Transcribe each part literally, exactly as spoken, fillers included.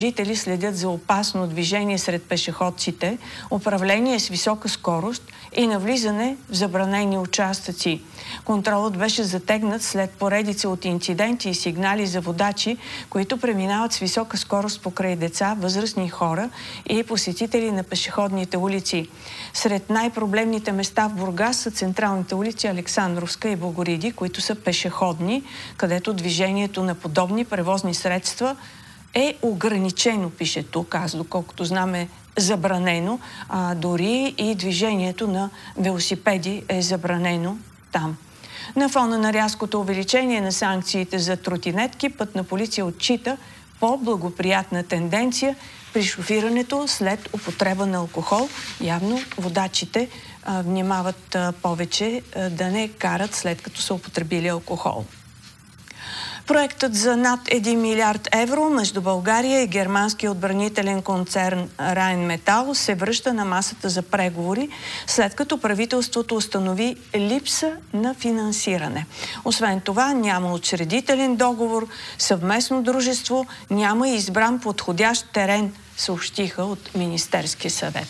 Жители следят за опасно движение сред пешеходците, управление с висока скорост и навлизане в забранени участъци. Контролът беше затегнат след поредица от инциденти и сигнали за водачи, които преминават с висока скорост покрай деца, възрастни хора и посетители на пешеходните улици. Сред най-проблемните места в Бургас са централните улици Александровска и Богориди, които са пешеходни, където движението на подобни превозни средства е ограничено, пише тук, аз доколкото знам е забранено, а дори и движението на велосипеди е забранено там. На фона на рязкото увеличение на санкциите за тротинетки, Пътна полиция отчита по-благоприятна тенденция при шофирането след употреба на алкохол. Явно водачите а, внимават а, повече а, да не карат след като са употребили алкохол. Проектът за над един милиард евро между България и германския отбранителен концерн Rheinmetall се връща на масата за преговори, след като правителството установи липса на финансиране. Освен това, няма учредителен договор, съвместно дружество, няма и избран подходящ терен, съобщиха от Министерския съвет.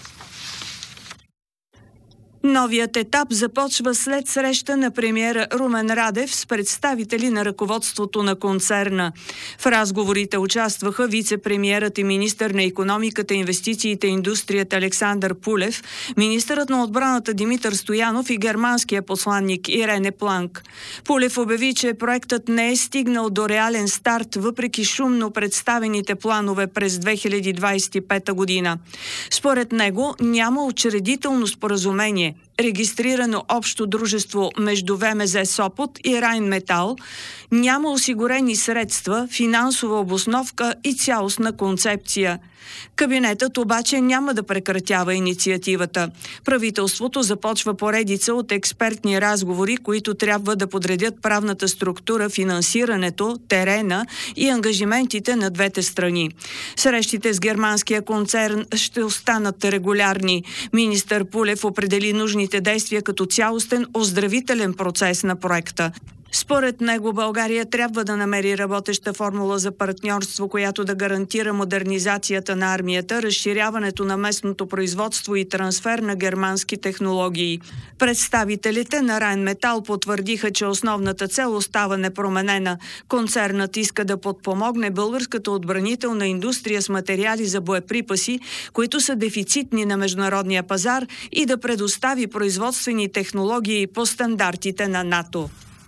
Новият етап започва след среща на премиера Румен Радев с представители на ръководството на концерна. В разговорите участваха вице-премиерът и министър на икономиката, инвестициите и индустрията Александър Пулев, министърът на отбраната Димитър Стоянов и германския посланник Ирене Планк. Пулев обяви, че проектът не е стигнал до реален старт, въпреки шумно представените планове през две хиляди двадесет и пета година. Според него няма учредително споразумение, регистрирано общо дружество между ВМЗ Сопот и Rheinmetall, няма осигурени средства, финансова обосновка и цялостна концепция. Кабинетът обаче няма да прекратява инициативата. Правителството започва поредица от експертни разговори, които трябва да подредят правната структура, финансирането, терена и ангажиментите на двете страни. Срещите с германския концерн ще останат регулярни. Министър Пулев определи нужните действия като цялостен оздравителен процес на проекта. Според него България трябва да намери работеща формула за партньорство, която да гарантира модернизацията на армията, разширяването на местното производство и трансфер на германски технологии. Представителите на Rheinmetall потвърдиха, че основната цел остава непроменена. Концернът иска да подпомогне българската отбранителна индустрия с материали за боеприпаси, които са дефицитни на международния пазар, и да предостави производствени технологии по стандартите на НАТО.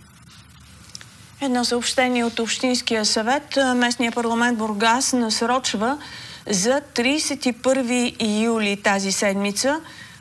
Едно съобщение от Общинския съвет. Местния парламент Бургас насрочва за тридесет и първи юли тази седмица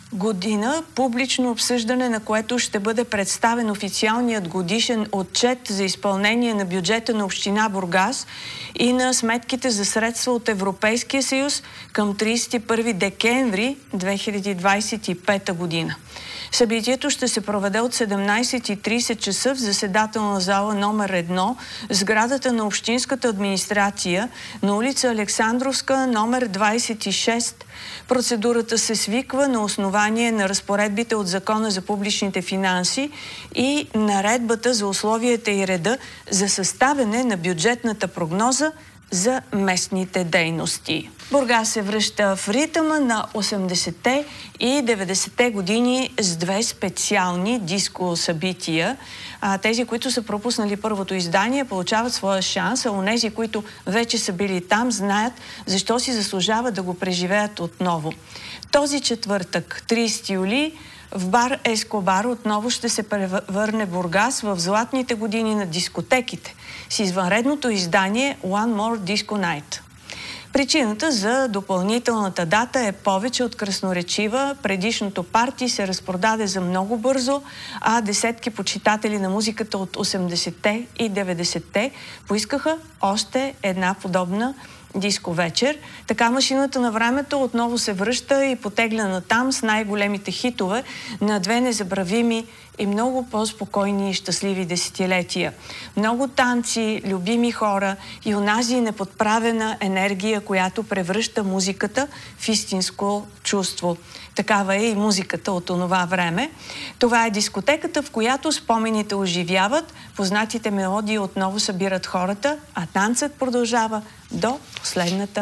година публично обсъждане, на което ще бъде представен официалният годишен отчет за изпълнение на бюджета на община Бургас и на сметките за средства от Европейския съюз към тридесет и първи декември две хиляди двадесет и пета година. Събитието ще се проведе от седемнадесет и тридесет часа в заседателна зала номер едно, сградата на Общинската администрация на улица Александровска, номер двадесет и шест. Процедурата се свиква на основание на разпоредбите от Закона за публичните финанси и наредбата за условията и реда за съставяне на бюджетната прогноза за местните дейности. Бургас се връща в ритъма на осемдесетте и деветдесетте години с две специални диско събития. А, тези, които са пропуснали първото издание, получават своя шанс, а онези, които вече са били там, знаят защо си заслужава да го преживеят отново. Този четвъртък, тридесети юли, в бар Ескобар отново ще се превърне Бургас в златните години на дискотеките с извънредното издание One More Disco Night. Причината за допълнителната дата е повече от красноречива. Предишното парти се разпродаде за много бързо, а десетки почитатели на музиката от осемдесетте и деветдесетте поискаха още една подобна диско вечер. Така машината на времето отново се връща и потегля натам с най-големите хитове на две незабравими и много по-спокойни и щастливи десетилетия. Много танци, любими хора и онази неподправена енергия, която превръща музиката в истинско чувство. Такава е и музиката от онова време. Това е дискотеката, в която спомените оживяват, познатите мелодии отново събират хората, а танцът продължава до последната